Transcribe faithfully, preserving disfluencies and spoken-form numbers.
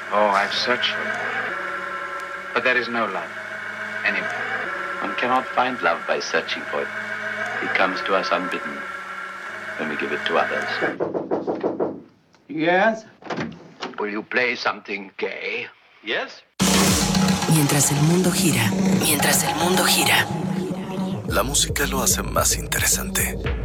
Oh, I've searched for it. But there is no love anywhere. One cannot find love by searching for it. It comes to us unbidden when we give it to others. Yes? Will you play something gay? Yes. Mientras el mundo gira, mientras el mundo gira. La música lo hace más interesante.